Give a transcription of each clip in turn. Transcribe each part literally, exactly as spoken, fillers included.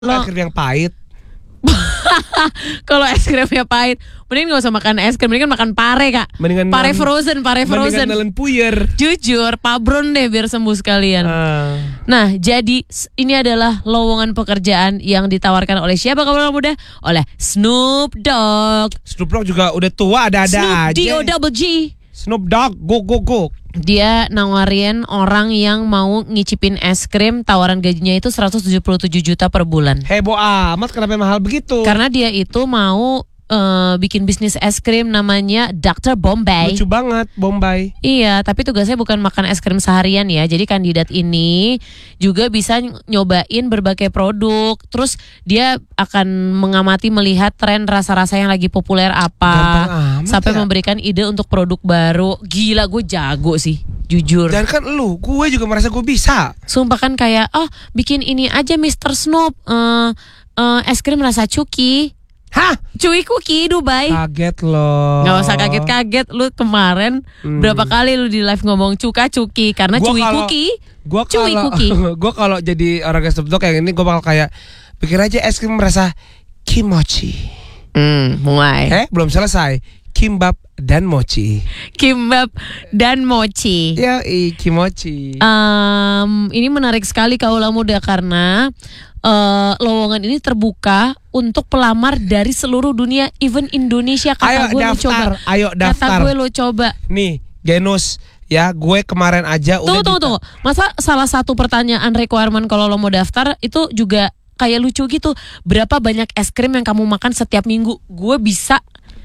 Lo es krim yang pahit. Kalau es krimnya pahit, mending gak usah makan es krim, mendingan makan pare kak. Mendingan pare nan- frozen, pare frozen. Mendingan nelen puyer. Jujur, pabron deh biar sembuh sekalian. Uh. Nah, jadi ini adalah lowongan pekerjaan yang ditawarkan oleh siapa kawan muda? Oleh Snoop Dogg. Snoop Dogg juga udah tua, ada-ada Snoop aja. D O double G. Snoop Dogg, go go go. Dia nawarin orang yang mau ngicipin es krim, tawaran gajinya itu seratus tujuh puluh tujuh juta per bulan. Heboh amat, kenapa mahal begitu? Karena dia itu mau uh, bikin bisnis es krim namanya dokter Bombay. Lucu banget, Bombay. Iya, tapi tugasnya bukan makan es krim seharian ya. Jadi kandidat ini juga bisa nyobain berbagai produk. Terus dia akan mengamati melihat tren rasa-rasa yang lagi populer apa, sampai ya? memberikan ide untuk produk baru. Gila, gue jago sih, jujur. Dan kan lu, gue juga merasa gue bisa. Sumpah kan kayak, oh bikin ini aja mister Snoop, uh, uh, es krim rasa cuki. Hah? Cuy cookie Dubai. Kaget loh. Gak usah kaget-kaget. Lu kemarin hmm. berapa kali lu di live ngomong cuka cuki. Karena gua cuy kalo, cookie Gua cuy kalau Gue kalau jadi orang Snoop Dogg yang ini, gue bakal kayak pikir aja es krim rasa kimochi. hmm, Mulai Eh belum selesai. Kimbap dan mochi. Kimbap dan mochi. Ya, i kimochi. um, Ini menarik sekali kaula muda karena uh, lowongan ini terbuka untuk pelamar dari seluruh dunia, even Indonesia. Kata Ayo gue daftar, lo coba. ayo daftar. Kata gue lo coba. Nih, Genus, ya gue kemarin aja Tunggu, udah tunggu, tunggu. Masa salah satu pertanyaan requirement kalau lo mau daftar itu juga kayak lucu gitu. Berapa banyak es krim yang kamu makan setiap minggu? Gue bisa,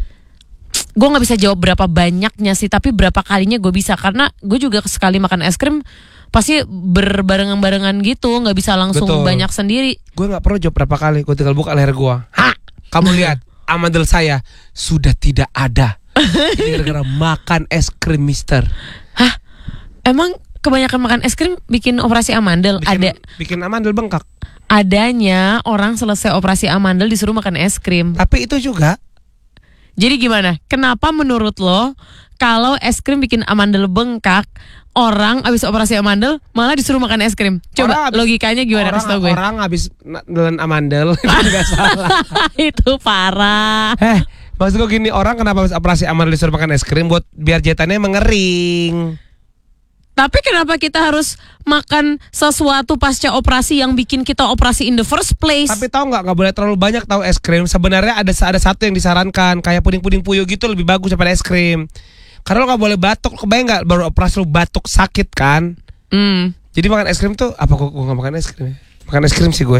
gue gak bisa jawab berapa banyaknya sih, tapi berapa kalinya gue bisa. Karena gue juga sekali makan es krim pasti berbarengan-barengan gitu, nggak bisa langsung Betul. banyak sendiri. Gue nggak perlu jawab berapa kali, gue tinggal buka leher gue. Hah, kamu lihat amandel saya sudah tidak ada. Ini gara-gara makan es krim, Mister. Hah? Emang kebanyakan makan es krim bikin operasi amandel? Bikin, Ada bikin amandel bengkak. adanya orang selesai operasi amandel disuruh makan es krim. Tapi itu juga. Jadi gimana? Kenapa menurut lo kalau es krim bikin amandel bengkak, orang abis operasi amandel malah disuruh makan es krim? Coba abis, logikanya gimana? Orang, Kasih tau gue. Orang abis nelen amandel itu nggak salah. Itu parah. Eh, maksud gue gini, orang kenapa abis operasi amandel disuruh makan es krim? Buat biar jahitannya mengering. Tapi kenapa kita harus makan sesuatu pasca operasi yang bikin kita operasi in the first place? Tapi tahu nggak, nggak boleh terlalu banyak tahu es krim. Sebenarnya ada ada satu yang disarankan, kayak puding-puding puyuh gitu lebih bagus daripada es krim. Karena lo nggak boleh batuk. Kebayang nggak baru operasi lo batuk sakit kan? Hmm. Jadi makan es krim tuh apa? Gue nggak makan es krim. Makan es krim sih gue.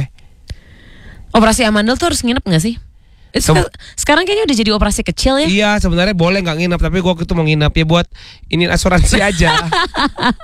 Operasi amandel tuh harus nginep nggak sih? Sek- sekarang kayaknya udah jadi operasi kecil ya. Iya, sebenarnya boleh nggak nginep, tapi gue itu mau nginep ya buat ini asuransi aja.